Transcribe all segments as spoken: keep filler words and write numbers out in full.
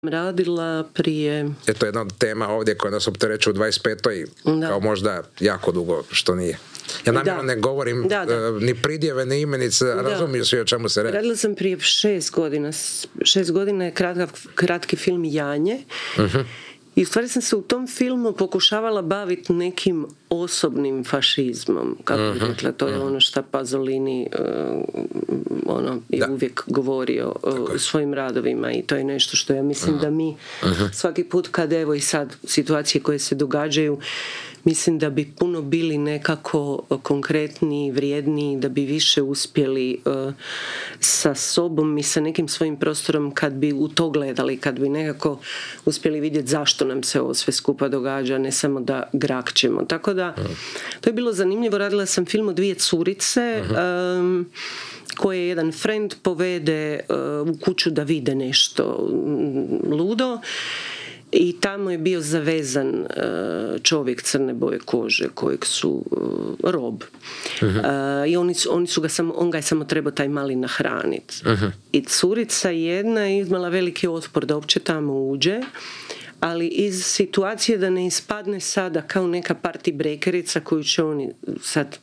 radila prije... Je to jedna od tema ovdje koja nas opterećuje u dvadeset petoj Da. Kao možda jako dugo, što nije. Ja namjerno ne govorim da, da. Uh, ni pridjeve, ni imenice, razumiju svi o čemu se radi. Radila sam prije šest godina. Šest godina je kratka, kratki film Janje. Uh-huh. I u stvari sam se u tom filmu pokušavala baviti nekim osobnim fašizmom, kako uh-huh. bih rekla, to je uh-huh. ono što Pasolini uh, ono, je da. uvijek govorio uh, svojim radovima i to je nešto što ja mislim uh-huh. da mi uh-huh. svaki put kad evo i sad situacije koje se događaju, mislim da bi puno bili nekako konkretniji, vrijedniji, da bi više uspjeli uh, sa sobom i sa nekim svojim prostorom kad bi u to gledali, kad bi nekako uspjeli vidjeti zašto nam se ovo sve skupa događa, ne samo da grakćemo. Tako da, to je bilo zanimljivo. Radila sam film o dvije curice um, koje jedan friend povede uh, u kuću da vide nešto ludo. I tamo je bio zavezan uh, čovjek crne boje kože kojeg su uh, rob. Uh-huh. Uh, I oni su, oni su ga samo, on ga je samo trebao taj mali nahraniti. Uh-huh. I curica jedna je imala veliki otpor da uopće tamo uđe, ali iz situacije da ne ispadne sada kao neka party breakerica koju će oni sad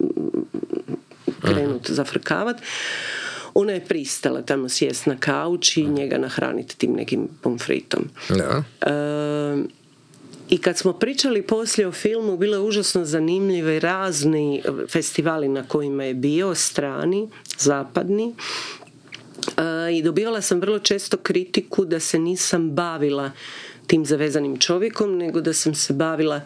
krenut uh-huh. zafrkavati, ona je pristala tamo sjest na kauč i njega nahraniti tim nekim pomfritom. Ja. E, I kad smo pričali poslije o filmu, bilo je užasno zanimljive razni festivali na kojima je bio, strani, zapadni. E, I dobivala sam vrlo često kritiku da se nisam bavila tim zavezanim čovjekom, nego da sam se bavila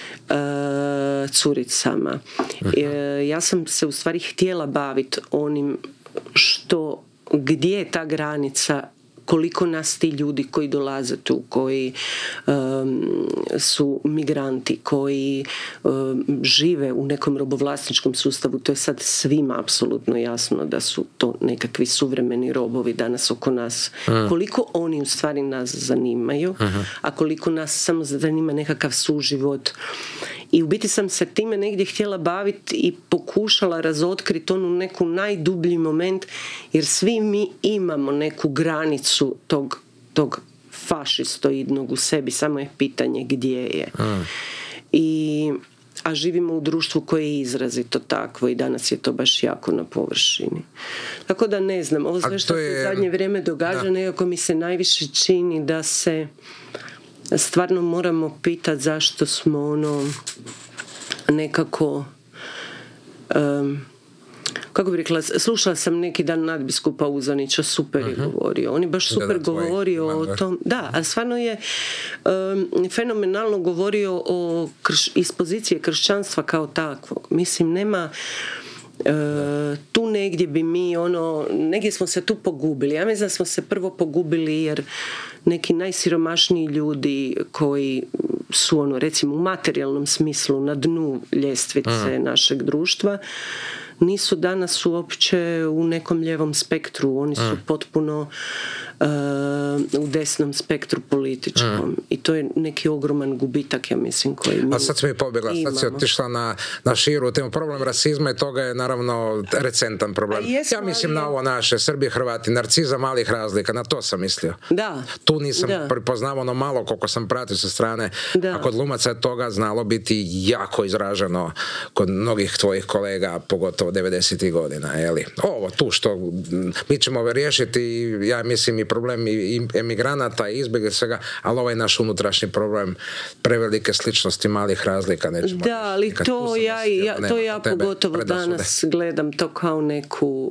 e, curicama. E, ja sam se u stvari htjela baviti onim što, gdje je ta granica, koliko nas ti ljudi koji dolaze tu, koji um, su migranti, koji um, žive u nekom robovlasničkom sustavu, to je sad svima apsolutno jasno da su to nekakvi suvremeni robovi danas oko nas. Uh-huh. Koliko oni u stvari nas zanimaju, uh-huh. a koliko nas samo zanima nekakav suživot. I u biti sam se time negdje htjela baviti i pokušala razotkriti onu neku najdublji moment, jer svi mi imamo neku granicu tog, tog fašistoidnog u sebi, samo je pitanje gdje je. Mm. I, a živimo u društvu koje je izrazito takvo i danas je to baš jako na površini. Tako da ne znam, ovo sve što je... se u zadnje vrijeme događa, da. nekako mi se najviše čini da se stvarno moramo pitati zašto smo ono nekako um, kako bih rekla, slušala sam neki dan nadbiskupa Uzanića, super je uh-huh. govorio. On je baš super govorio o tom. Da, a stvarno je um, fenomenalno govorio o krš, iz pozicije kršćanstva kao takvog. Mislim, nema Uh, tu negdje bi mi ono, negdje smo se tu pogubili. Ja mislim da smo se prvo pogubili jer neki najsiromašniji ljudi koji su ono, recimo u materijalnom smislu na dnu ljestvice uh-huh. našeg društva nisu danas uopće u nekom lijevom spektru, oni su uh-huh. potpuno uh, u desnom spektru političkom uh-huh. i to je neki ogroman gubitak, ja mislim, koji mi A sad si mi pobjegla, imamo. Sad si otišla na, na širu temu. Problem rasizma i toga je naravno recentan problem. Jesmo, ja mislim na ovo naše, Srbi, Hrvati, narciza malih razlika, na to sam mislio. Da. Tu nisam da. prepoznao ono malo koliko sam pratio sa strane, da. a kod glumaca je toga znalo biti jako izraženo kod mnogih tvojih kolega, pogotovo devedesetih godina, jeli? Ovo tu što mi ćemo riješiti, ja mislim i problem i emigranata i izbjega svega, ali ovaj naš unutrašnji problem prevelike sličnosti malih razlika nećemo. Da, ali to ja, ja, to ja pogotovo danas gledam to kao neku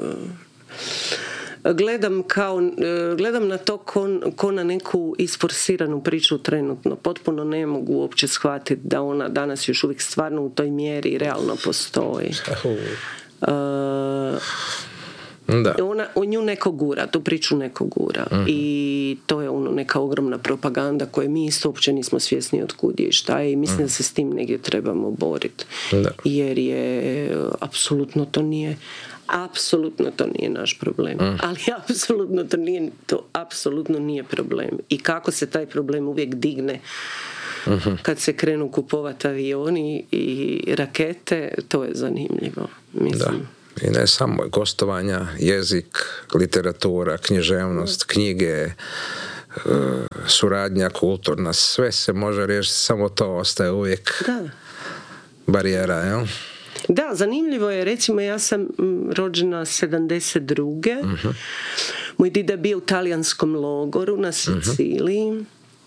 gledam kao gledam na to ko, ko na neku isforsiranu priču trenutno. Potpuno ne mogu uopće shvatiti da ona danas još uvijek stvarno u toj mjeri realno postoji. Uh, Da. Ona, o nju neko gura, tu priču neko gura uh-huh. i to je ono neka ogromna propaganda koje mi isto uopće nismo svjesni od kud je i šta je i mislim uh-huh. da se s tim negdje trebamo boriti jer je apsolutno to nije apsolutno to nije naš problem uh-huh. ali apsolutno to nije to apsolutno nije problem i kako se taj problem uvijek digne uh-huh. kad se krenu kupovati avioni i rakete, to je zanimljivo, mislim. Da. I ne samo gostovanja, jezik, literatura, književnost, knjige, suradnja kulturna, sve se može riješiti, samo to ostaje uvijek da. barijera, jel? Da, zanimljivo je, recimo ja sam rođena sedamdeset druge Uh-huh. Moj dida bio u talijanskom logoru na Siciliji. Uh-huh.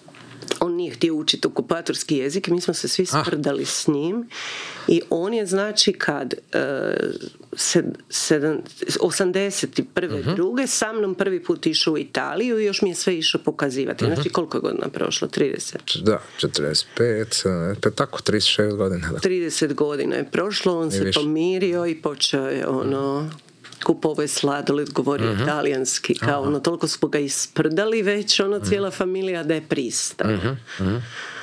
On nije htio učiti okupatorski jezik, mi smo se svi sprdali ah. s njim i on je znači kad uh, sed, sedam, osamdeset prve Uh-huh. druge sa mnom prvi put išao u Italiju i još mi je sve išao pokazivati. Uh-huh. Znači koliko je godina prošlo? trideset Da, četrdeset pet tako trideset šest godina Da. trideset godina je prošlo, on I se više. pomirio i počeo je ono... kupovao je sladoled, govorio uh-huh. italijanski, kao uh-huh. ono, toliko smo ga isprdali već, ono, cijela uh-huh. familija da je pristao. Uh-huh. Uh-huh.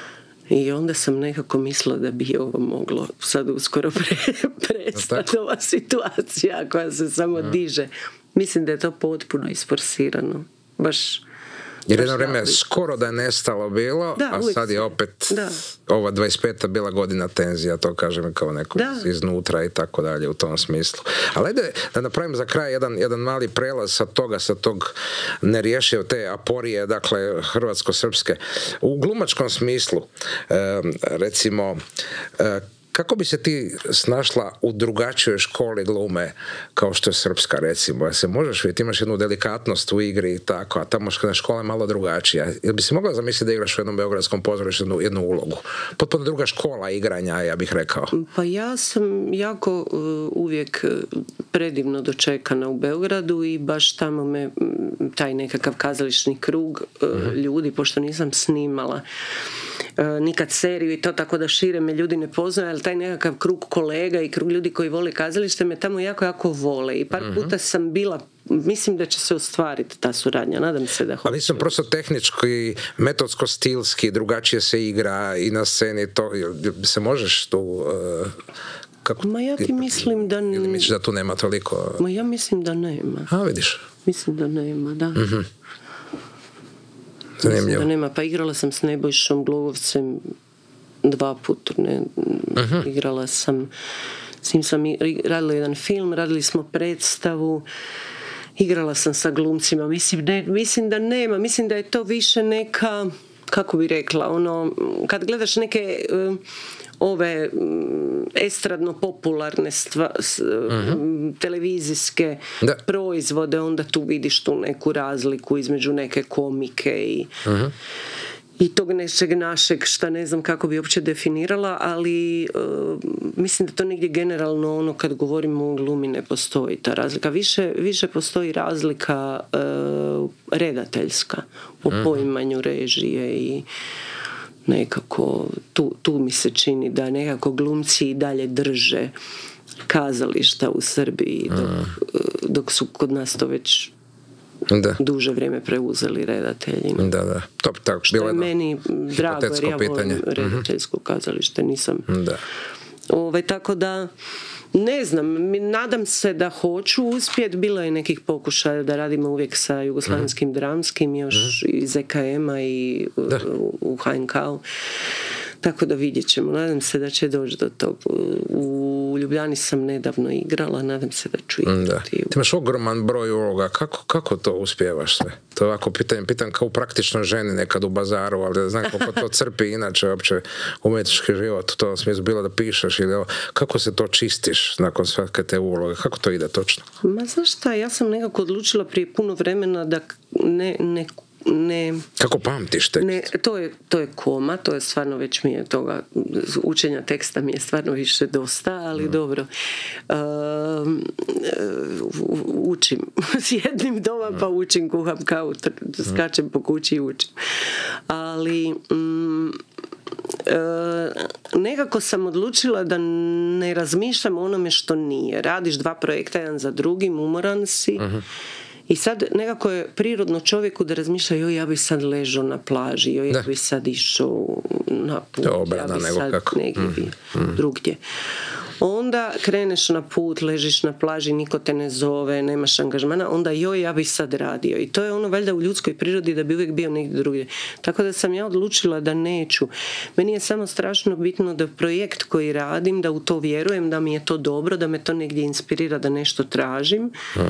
I onda sam nekako mislila da bi ovo moglo sad uskoro pre, prestati ova situacija koja se samo uh-huh. diže. Mislim da je to potpuno isforsirano. Baš... Jer jedno vrijeme skoro da je nestalo bilo, da, a sad je opet da. ova dvadeset peta bila godina tenzija, to kažem kao neko iz, iznutra i tako dalje u tom smislu. Ali ajde da napravim za kraj jedan, jedan mali prelaz sa toga, sa tog nerješive te aporije, dakle hrvatsko-srpske. U glumačkom smislu, eh, recimo, eh, kako bi se ti snašla u drugačijoj školi glume kao što je srpska, recimo? Ja se možeš vidjeti, imaš jednu delikatnost u igri i tako, a tamo škola je malo drugačija. Jel bi si mogla zamisliti da igraš u jednom beogradskom pozorištu jednu, jednu ulogu? Potpuno druga škola igranja, ja bih rekao. Pa ja sam jako uh, uvijek predivno dočekana u Beogradu i baš tamo me taj nekakav kazališni krug uh, uh-huh. ljudi, pošto nisam snimala uh, nikad seriju i to, tako da šire me ljudi ne poznaju, ali taj nekakav krug kolega i krug ljudi koji vole kazalište me tamo jako, jako vole. I par uh-huh. puta sam bila, mislim da će se ostvariti ta suradnja, nadam se da hoće. Ali nisam prosto tehnički, metodsko-stilski, drugačije se igra i na sceni, to se možeš tu... Uh, kako, Ma ja ti mislim da... Ili misliš da tu nema toliko... Ma ja mislim da nema. A, vidiš. Mislim da nema, da. Uh-huh. Zanimljivo. Mislim da nema, pa igrala sam s Nebojšom Glogovcem dva puta, ne, uh-huh. igrala sam, s njim sam radila jedan film, radili smo predstavu, igrala sam sa glumcima, mislim, ne, mislim da nema, mislim da je to više neka, kako bi rekla, ono, kad gledaš neke uh, ove um, estradno-popularne stva, uh-huh. televizijske da. proizvode, onda tu vidiš tu neku razliku između neke komike i uh-huh. i tog nečeg našeg, šta ne znam kako bi uopće definirala, ali uh, mislim da to negdje generalno ono kad govorimo o glumi ne postoji ta razlika. Više, više postoji razlika uh, redateljska u mm. poimanju režije i nekako tu, tu mi se čini da nekako glumci i dalje drže kazališta u Srbiji dok, mm. dok su kod nas to već da. duže vrijeme preuzeli redatelji. Da, da. Top, tako, što je meni drago jer ja volim redateljsko kazalište, nisam. Da. Ove, tako da ne znam, nadam se da hoću uspjeti. Bilo je nekih pokušaja da radimo uvijek sa jugoslavenskim mm. dramskim još mm. iz E K M-a i da. u, u H N K-u. Tako da vidjet ćemo. Nadam se da će doći do tog. U Ljubljani sam nedavno igrala, nadam se da ću igrati. Da. Ti imaš ogroman broj uloga. Kako, kako to uspijevaš sve? To je ovako pitanje, pitam kao praktično ženi nekad u bazaru, ali znam kako to crpi inače uopće umjetnički život. U tom smislu bilo da pišeš ili ovo. Kako se to čistiš nakon svake te uloge? Kako to ide točno? Ma znaš šta, ja sam nekako odlučila prije puno vremena da ne, ne Ne, kako pamtiš tekst? Ne, to je, to je koma, to je stvarno već mi je toga, učenja teksta mi je stvarno više dosta, ali mm. dobro. Um, učim. S jednim doma pa učim, kuham kavu, skačem po kući i učim. Ali um, E, nekako sam odlučila da ne razmišljam o onome što nije. Radiš dva projekta, jedan za drugim, umoran si. Uh-huh. I sad nekako je prirodno čovjeku da razmišlja joj ja bi sad ležao na plaži, joj ja bi sad išao na put, Obrana, ja bi sad kako. negdje mm, mm. drugdje. Onda kreneš na put, ležiš na plaži, niko te ne zove, nemaš angažmana, onda joj ja bi sad radio. I to je ono valjda u ljudskoj prirodi da bi uvijek bio negdje drugdje. Tako da sam ja odlučila da neću. Meni je samo strašno bitno da projekt koji radim, da u to vjerujem, da mi je to dobro, da me to negdje inspirira, da nešto tražim. Uh-huh.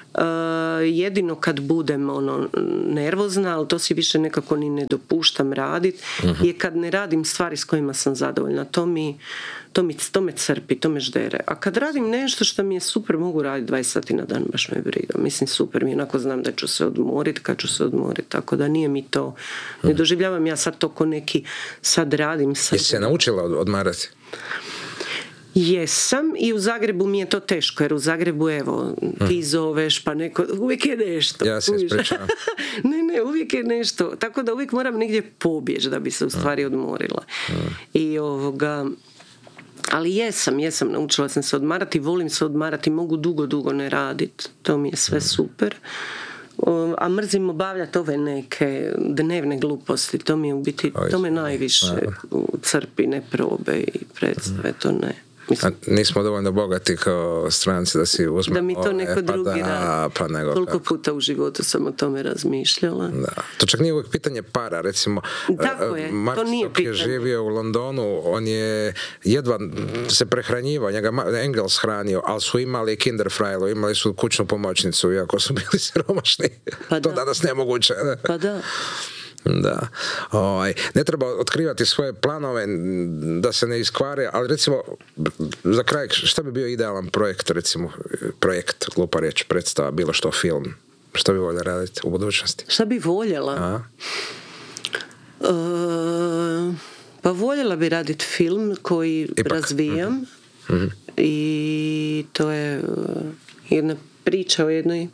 Uh, jedino kad budem ono nervozna, ali to si više nekako ni ne dopuštam raditi, uh-huh. je kad ne radim stvari s kojima sam zadovoljna. To mi, to mi, to me crpi, to me ždere. A kad radim nešto što mi je super, mogu raditi dvadeset sati na dan, baš me briga. Mislim, super mi, onako znam da ću se odmoriti kad ću se odmoriti, tako da nije mi to, ne doživljavam ja sad to ko neki sad radim. Sad... Jesi se naučila odmarati? Jesam, i u Zagrebu mi je to teško, jer u Zagrebu, evo, ti zoveš, pa neko, uvijek je nešto. Ja se ispričavam. ne, ne, uvijek je nešto. Tako da uvijek moram negdje pobjeći da bi se u stvari odmorila. I ovoga... Ali jesam, jesam, naučila sam se odmarati, volim se odmarati, mogu dugo, dugo ne raditi. To mi je sve super. A mrzim obavljati ove neke dnevne gluposti. To mi je u biti, to me najviše crpi, ne probe i predstave, to ne. Mislim, a nismo dovoljno bogati kao stranci da si uzme da mi to neko ove, pa drugi da, radi. Pa nego Koliko kako. puta u životu sam o tome razmišljala. Da. To čak nije uvijek pitanje para, recimo je, Mark Stock je živio u Londonu, on je jedva se prehranjivao, njega Engels hranio, ali su imali Kinder Frajlo, imali su kućnu pomoćnicu, iako su bili siromašni. Pa to da. danas nemoguće. Pa da. Da. Oj, ne treba otkrivati svoje planove da se ne iskvare, ali recimo za kraj, šta bi bio idealan projekt, recimo projekt, glupa riječ, predstava, bilo što, film, što bi voljela raditi u budućnosti? Šta bi voljela? Uh, pa voljela bi raditi film koji Ipak. razvijam mm-hmm. i to je uh, jedna priča o jednoj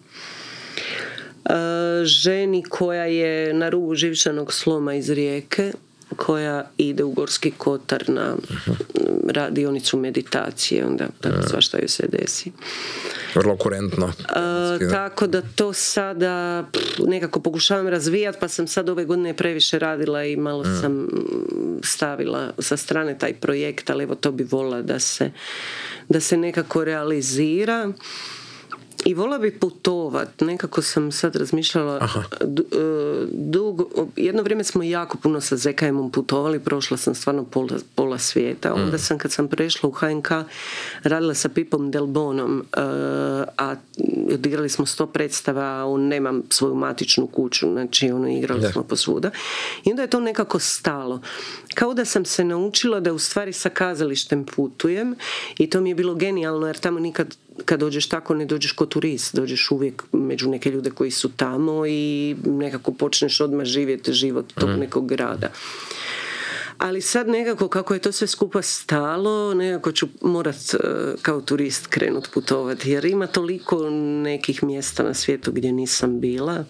Uh, ženi koja je na rubu živčanog sloma iz Rijeke, koja ide u Gorski Kotar na radionicu meditacije, onda tako svašta joj se desi. Vrlo kurentno. Uh, tako da to sada pff, nekako pokušavam razvijati, pa sam sad ove godine previše radila i malo mm. sam stavila sa strane taj projekt, ali evo to bi volila da se, da se nekako realizira. I vola bi putovat, nekako sam sad razmišljala dugo, jedno vrijeme smo jako puno sa Z K M-om putovali, prošla sam stvarno pola, pola svijeta, onda sam kad sam prešla u H N K radila sa Pipom Delbonom, a odigrali smo sto predstava, on nemam svoju matičnu kuću, znači ono, igrali yeah. smo posvuda i onda je to nekako stalo, kao da sam se naučila da u stvari sa kazalištem putujem i to mi je bilo genijalno, jer tamo nikad kad dođeš tako ne dođeš kao turist, dođeš uvijek među neke ljude koji su tamo i nekako počneš odmah živjeti život tog mm. nekog grada. Ali sad nekako kako je to sve skupa stalo, nekako ću morat kao turist krenut putovati, jer ima toliko nekih mjesta na svijetu gdje nisam bila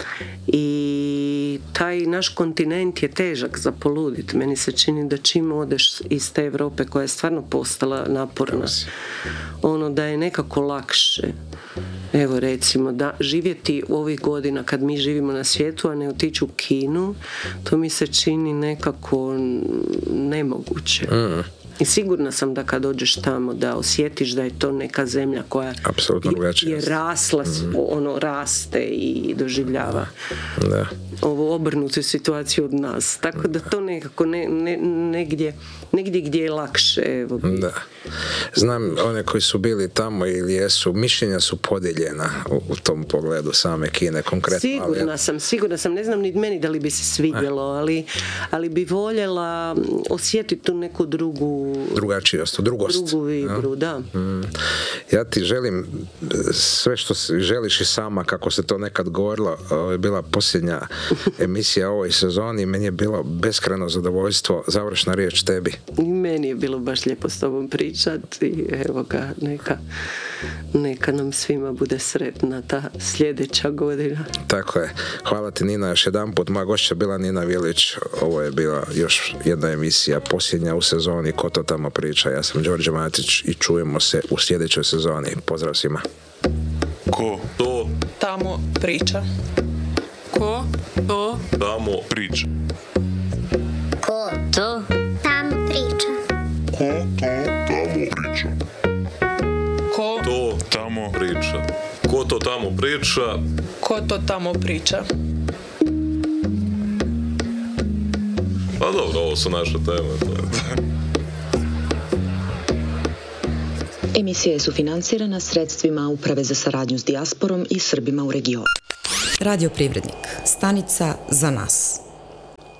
i taj naš kontinent je težak za poludit. Meni se čini da čim odeš iz te Europe koja je stvarno postala naporna, ono da je nekako lakše. Evo recimo da živjeti u ovih godina kad mi živimo na svijetu, a ne otići u Kinu, to mi se čini nekako nemoguće. Mm. I sigurna sam da kad dođeš tamo da osjetiš da je to neka zemlja koja je, je rasla, mm. ono raste i doživljava da. Ovu obrnutu situaciju od nas. Tako da to nekako ne, ne, negdje, negdje gdje je lakše. Evo. Da. Znam one koji su bili tamo ili jesu, mišljenja su podijeljena u, u tom pogledu same Kine konkretno. Sigurna ali... sam, sigurna sam. Ne znam ni meni da li bi se svidjelo, ali, ali bi voljela osjetiti tu neku drugu drugačijost, drugost. Drugu vibru, ja. Da. Mm. Ja ti želim sve što želiš i sama, kako se to nekad govorilo, je bila posljednja emisija ovoj sezoni, meni je bilo beskrajno zadovoljstvo, završna riječ tebi. I meni je bilo baš lijepo s tobom pričati i evo ga, neka, neka nam svima bude sretna ta sljedeća godina. Tako je. Hvala ti Nina još jedan put. Moja gošća bila Nina Vilić. Ovo je bila još jedna emisija posljednja u sezoni Ko to tamo priča. Ja sam Đorđe Matić i čujemo se u sljedećoj sezoni. Pozdrav svima. Ko to tamo priča. Ko to tamo priča. Ko to tamo priča. Ko to tamo priča. Ko to tamo priča. Ko to tamo priča. Ko to tamo priča. Pa dobro, ovo su naše teme. Emisija je sufinancirana sredstvima Uprave za saradnju s dijasporom i Srbima u regionu. Radio Privrednik, stanica za nas.